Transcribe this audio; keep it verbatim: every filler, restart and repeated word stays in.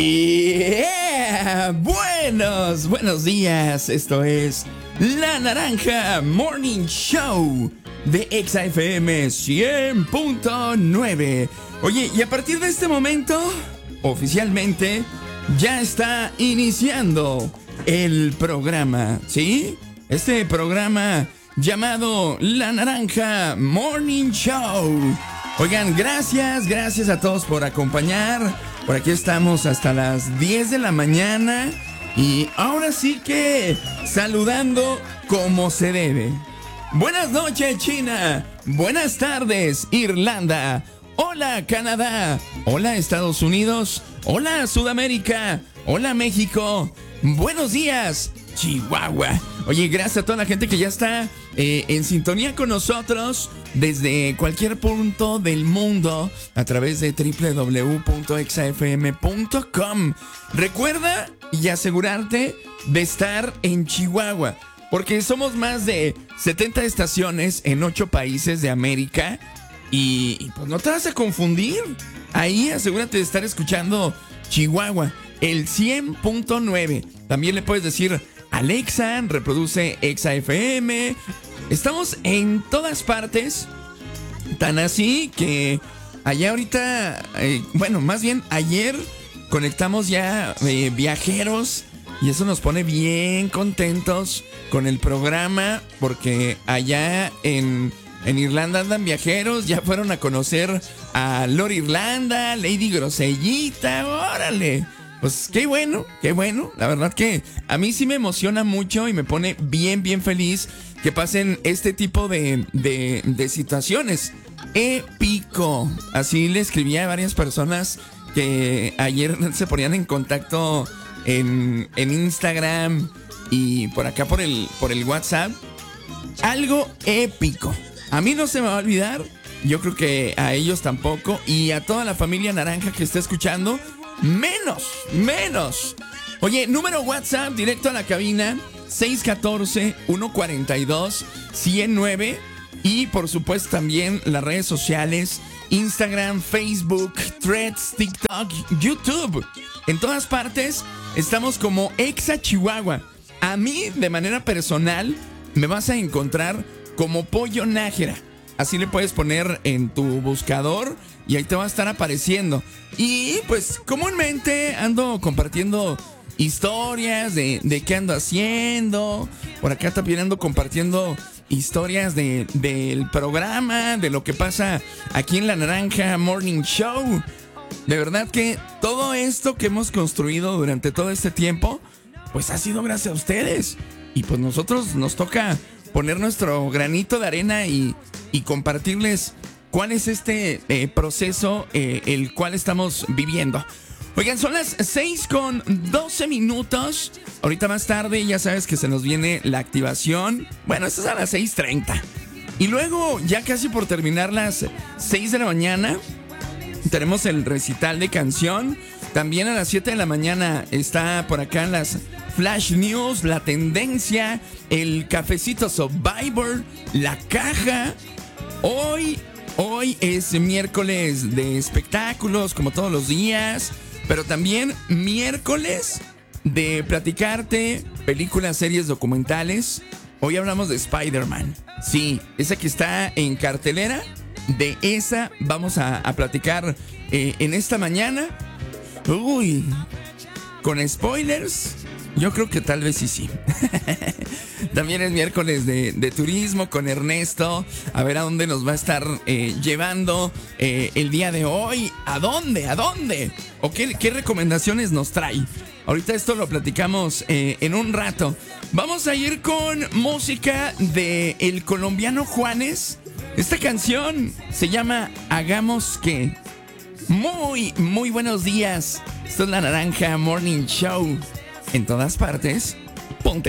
Yeah. Buenos, buenos días. Esto es La Naranja Morning Show de Exa F M cien punto nueve. Oye, y a partir de este momento, oficialmente, ya está iniciando el programa, ¿sí? Este programa llamado La Naranja Morning Show. Oigan, gracias, gracias a todos por acompañar. Por aquí estamos hasta las diez de la mañana. Y ahora sí que saludando como se debe. Buenas noches, China. Buenas tardes, Irlanda. Hola, Canadá. Hola, Estados Unidos. Hola, Sudamérica. Hola, México. Buenos días, Chihuahua. Oye, gracias a toda la gente que ya está eh, en sintonía con nosotros desde cualquier punto del mundo a través de doble u doble u doble u punto exa f m punto com. Recuerda y asegurarte de estar en Chihuahua, porque somos más de setenta estaciones en ocho países de América y, y pues no te vas a confundir. Ahí asegúrate de estar escuchando Chihuahua, el cien punto nueve. También le puedes decir: Alexa, reproduce Exa F M. Estamos en todas partes. Tan así que allá ahorita, eh, bueno, más bien ayer conectamos ya eh, viajeros. Y eso nos pone bien contentos con el programa, porque allá en, en Irlanda andan viajeros. Ya fueron a conocer a Lord Irlanda, Lady Grosellita. ¡Órale! Pues qué bueno, qué bueno. La verdad que a mí sí me emociona mucho y me pone bien, bien feliz que pasen este tipo de, de, de situaciones. Épico. Así le escribí a varias personas que ayer se ponían en contacto en, en Instagram y por acá por el, por el WhatsApp. Algo épico. A mí no se me va a olvidar. Yo creo que a ellos tampoco. Y a toda la familia naranja que está escuchando, menos, menos. Oye, número WhatsApp directo a la cabina: seis uno cuatro, uno cuatro dos, uno cero nueve. Y por supuesto también las redes sociales: Instagram, Facebook, Threads, TikTok, YouTube. En todas partes estamos como Exa Chihuahua. A mí, de manera personal, me vas a encontrar como Pollo Nájera. Así le puedes poner en tu buscador y ahí te va a estar apareciendo. Y pues comúnmente ando compartiendo historias de, de qué ando haciendo. Por acá también ando compartiendo historias de, del programa, de lo que pasa aquí en La Naranja Morning Show. De verdad que todo esto que hemos construido durante todo este tiempo, pues ha sido gracias a ustedes. Y pues nosotros nos toca poner nuestro granito de arena y, y compartirles cuál es este eh, proceso eh, el cual estamos viviendo. Oigan, son las seis con doce minutos. Ahorita más tarde ya sabes que se nos viene la activación. Bueno, esto es a las seis treinta. Y luego, ya casi por terminar las seis de la mañana, tenemos el recital de canción. También a las siete de la mañana está por acá las Flash News, la tendencia, el cafecito Survivor, la caja. Hoy, hoy es miércoles de espectáculos, como todos los días. Pero también miércoles de platicarte películas, series, documentales. Hoy hablamos de Spider-Man. Sí, esa que está en cartelera. De esa vamos a, a platicar eh, en esta mañana. Uy, con spoilers, yo creo que tal vez sí, sí. También es miércoles de, de turismo con Ernesto. A ver a dónde nos va a estar eh, llevando eh, el día de hoy. ¿A dónde? ¿A dónde? ¿O qué, qué recomendaciones nos trae? Ahorita esto lo platicamos eh, en un rato. Vamos a ir con música de el colombiano Juanes. Esta canción se llama Hagamos Que. Muy, muy buenos días. Esto es La Naranja Morning Show. En todas partes, ponte